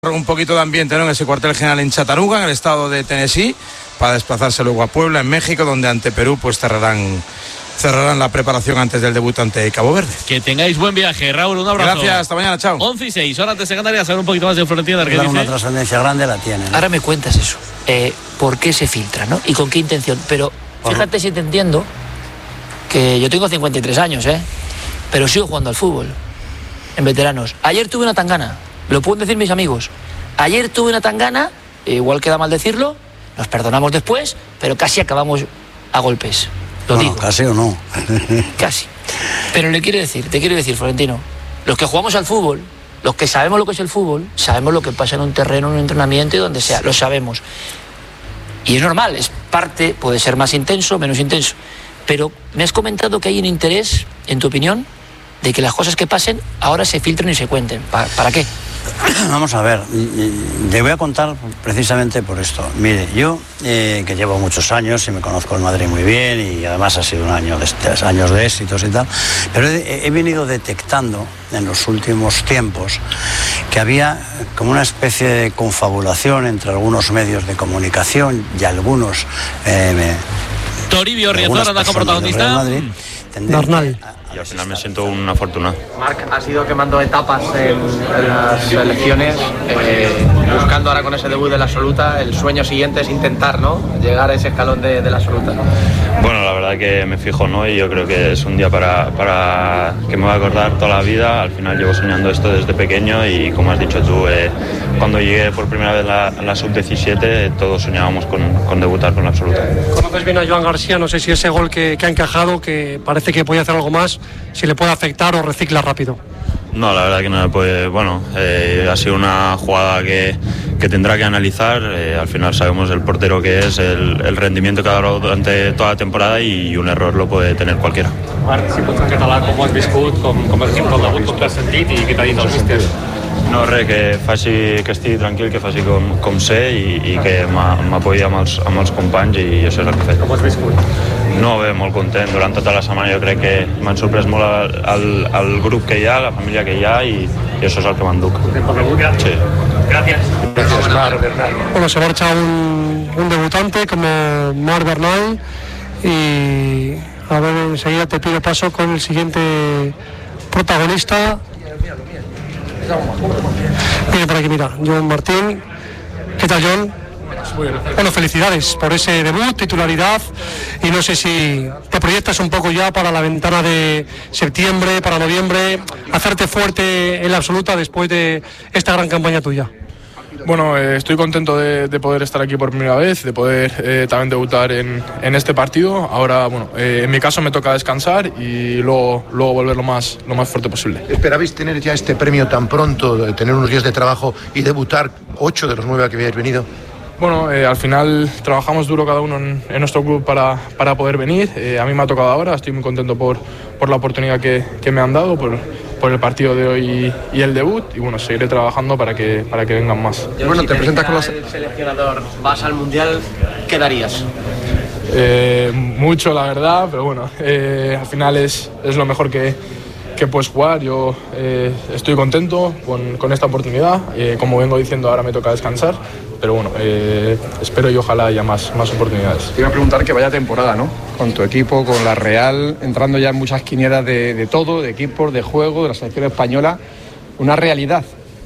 Un poquito de ambiente, ¿no?, en ese cuartel general en Chattanooga, en el estado de Tennessee, para desplazarse luego a Puebla, en México, donde ante Perú pues cerrarán la preparación antes del debut ante Cabo Verde. Que tengáis buen viaje, Raúl, un abrazo. Gracias, hasta mañana, chao. 11:06, hora antes de Canarias, saber un poquito más de Florentino. Una trascendencia grande la tiene, ¿no? Ahora me cuentas eso, ¿por qué se filtra, no? ¿Y con qué intención? Pero fíjate si te entiendo, que yo tengo 53 años, pero sigo jugando al fútbol, en veteranos. Ayer tuve una tangana, lo pueden decir mis amigos. Ayer tuve una tangana, igual queda mal decirlo, nos perdonamos después, pero casi acabamos a golpes. Lo digo. Casi o no. Casi. Pero te quiero decir, Florentino, los que jugamos al fútbol, los que sabemos lo que es el fútbol, sabemos lo que pasa en un terreno, en un entrenamiento y donde sea, lo sabemos. Y es normal, es parte, puede ser más intenso, menos intenso. Pero me has comentado que hay un interés, en tu opinión, de que las cosas que pasen ahora se filtren y se cuenten. ¿Para qué? Vamos a ver, le voy a contar precisamente por esto. Mire, yo que llevo muchos años y me conozco el Madrid muy bien y además ha sido un año años de éxitos y tal, pero he venido detectando en los últimos tiempos que había como una especie de confabulación entre algunos medios de comunicación y algunos Toribio Riazor, la protagonista. Bernal. Y al final me siento un afortunado. Marc ha sido quemando etapas en las selecciones, buscando ahora con ese debut de la absoluta. El sueño siguiente es intentar, ¿no?, llegar a ese escalón de la absoluta. Bueno, la verdad que me fijo, ¿no? Y yo creo que es un día para que me va a acordar toda la vida. Al final llevo soñando esto desde pequeño y como has dicho tú, cuando llegué por primera vez a la sub-17, todos soñábamos con debutar con la absoluta. Conoces bien a Joan García, no sé si ese gol que ha encajado, que parece que puede hacer algo más, si le puede afectar o recicla rápido. No, la verdad que no me puede. Bueno, ha sido una jugada que tendrá que analizar. Al final sabemos el portero que es, el rendimiento que ha dado durante toda la temporada y un error lo puede tener cualquiera. Marc, si pots en català, com ho has viscut, com has viscut el debut, com t'has sentit i què t'ha dit el míster? No, res, que estigui tranquil, que faci com sé i que m'apoyi amb els companys i això és el que he fet. Com ho has viscut? No, bé, molt content. Durant tota la setmana jo crec que m'han sorprès molt el grup que hi ha, la família que hi ha i això és el que m'enduc. Sí. Gracias, Marc Bernal. Bueno, se marcha un debutante como Marc Bernal y a ver, enseguida te pido paso con el siguiente protagonista. Viene por aquí, mira, John Martín. ¿Qué tal, John? Bueno, felicidades por ese debut, titularidad, y no sé si te proyectas un poco ya para la ventana de septiembre, para noviembre, hacerte fuerte en la absoluta después de esta gran campaña tuya. Bueno, estoy contento de poder estar aquí por primera vez, de poder también debutar en este partido. Ahora, bueno, en mi caso me toca descansar y luego volver lo más fuerte posible. ¿Esperabais tener ya este premio tan pronto, tener unos días de trabajo y debutar 8 de los 9 a que habíais venido? Bueno, al final trabajamos duro cada uno en nuestro club para poder venir. A mí me ha tocado ahora, estoy muy contento por la oportunidad que me han dado, por el partido de hoy y el debut, y bueno, seguiré trabajando para que vengan más. Y bueno, si te presentas con el seleccionador, vas al Mundial, ¿qué darías? Mucho, la verdad, pero bueno, al final es lo mejor que puedes jugar. Yo estoy contento con esta oportunidad. Como vengo diciendo, ahora me toca descansar, pero bueno, espero y ojalá haya más oportunidades. Te iba a preguntar que vaya temporada, ¿no? Con tu equipo, con la Real, entrando ya en muchas quinielas de todo, de equipos, de juego, de la selección española, una realidad.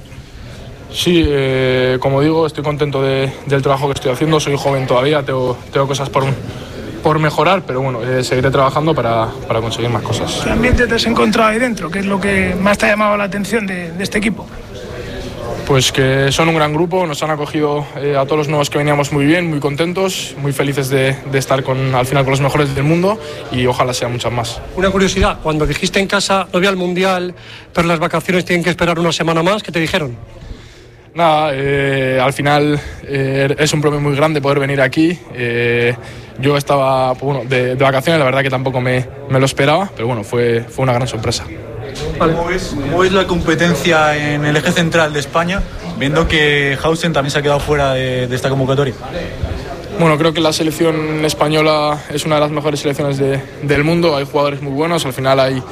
Sí, como digo, estoy contento del trabajo que estoy haciendo. Soy joven todavía, tengo cosas por mejorar, pero bueno, seguiré trabajando para conseguir más cosas. ¿Qué ambiente te has encontrado ahí dentro? ¿Qué es lo que más te ha llamado la atención de este equipo? Pues que son un gran grupo, nos han acogido a todos los nuevos que veníamos muy bien, muy contentos, muy felices de estar al final con los mejores del mundo y ojalá sean muchas más. Una curiosidad, cuando dijiste en casa no voy al Mundial, pero las vacaciones tienen que esperar una semana más, ¿qué te dijeron? Nada, al final es un premio muy grande poder venir aquí. Yo estaba de vacaciones, la verdad que tampoco me lo esperaba, pero bueno, fue una gran sorpresa. Vale. ¿Cómo es la competencia en el eje central de España, viendo que Hausen también se ha quedado fuera de esta convocatoria? Bueno, creo que la selección española es una de las mejores selecciones del mundo. Hay jugadores muy buenos, al final hay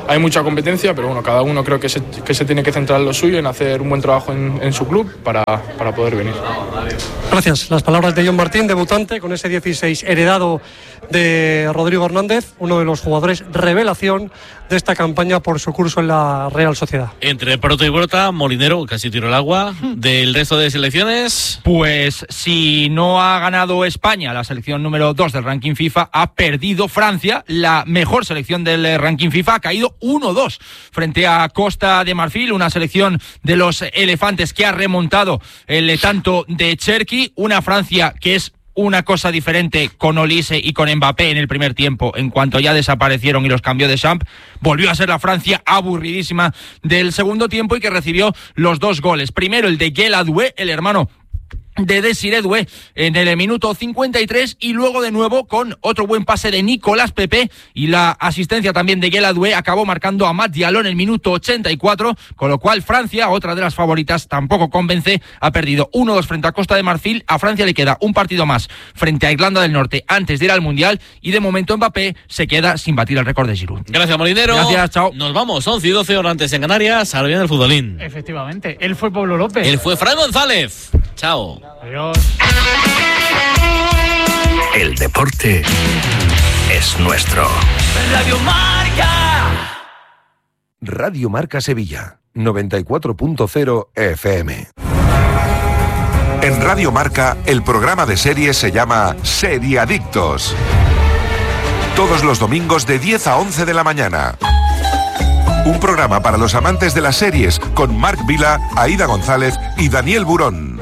hay mucha competencia, pero bueno, cada uno creo que se tiene que centrar en lo suyo, en hacer un buen trabajo en su club para poder venir. Gracias. Las palabras de John Martín, debutante con ese 16 heredado de Rodrigo Hernández, uno de los jugadores revelación de esta campaña por su curso en la Real Sociedad. Entre pronto y brota, Molinero, casi tiro el agua. ¿Del resto de selecciones? Pues si no ha ganado España, la selección número 2 del ranking FIFA, ha perdido Francia, la mejor selección del ranking FIFA, ha caído 1-2 frente a Costa de Marfil, una selección de los elefantes que ha remontado el tanto de Cherki, una Francia que es una cosa diferente con Olise y con Mbappé en el primer tiempo, en cuanto ya desaparecieron y los cambió Deschamps, volvió a ser la Francia aburridísima del segundo tiempo y que recibió los 2 goles. Primero el de Guela Doué, el hermano de Desiré Doué en el minuto 53 y luego de nuevo con otro buen pase de Nicolás Pepe y la asistencia también de Guela Doué acabó marcando a Mat Diallo en el minuto 84, con lo cual Francia, otra de las favoritas, tampoco convence, ha perdido 1-2 frente a Costa de Marfil. A Francia le queda un partido más frente a Irlanda del Norte antes de ir al Mundial y de momento Mbappé se queda sin batir el récord de Giroud. Gracias, Molinero. Gracias, chao. Nos vamos, 11 y 12 horas antes en Canarias, ahora viene el futbolín. Efectivamente, él fue Pablo López. Él fue Fran González. Chao. Adiós. El deporte es nuestro. Radio Marca. Radio Marca Sevilla, 94.0 FM. En Radio Marca, el programa de series se llama Seriadictos. Todos los domingos de 10 a 11 de la mañana. Un programa para los amantes de las series con Marc Vila, Aida González y Daniel Burón.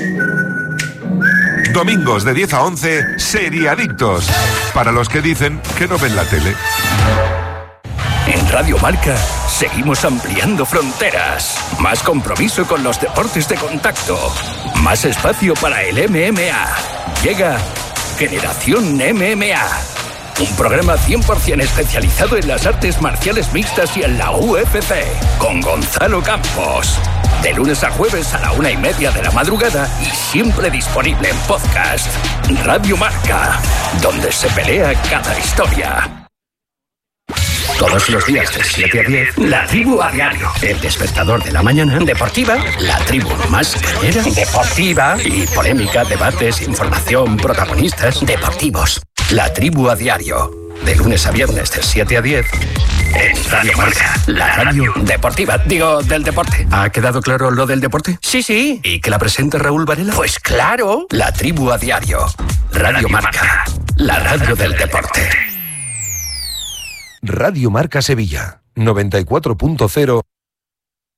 Domingos de 10 a 11, Seriadictos. Para los que dicen que no ven la tele. En Radio Marca seguimos ampliando fronteras. Más compromiso con los deportes de contacto. Más espacio para el MMA. Llega Generación MMA. Un programa 100% especializado en las artes marciales mixtas y en la UFC. Con Gonzalo Campos. De lunes a jueves a la 1:30 de la madrugada y siempre disponible en podcast. Radio Marca, donde se pelea cada historia. Todos los días de 7 a 10, La Tribu a Diario. El despertador de la mañana. Deportiva. La tribu más cañera. Deportiva. Y polémica, debates, información, protagonistas. Deportivos. La Tribu a Diario. De lunes a viernes de 7 a 10. En Radio Marca, la radio deportiva. Digo, del deporte. ¿Ha quedado claro lo del deporte? Sí. ¿Y que la presenta Raúl Varela? Pues claro. La Tribu a Diario. Radio Marca, la radio del deporte. Radio Marca Sevilla, 94.0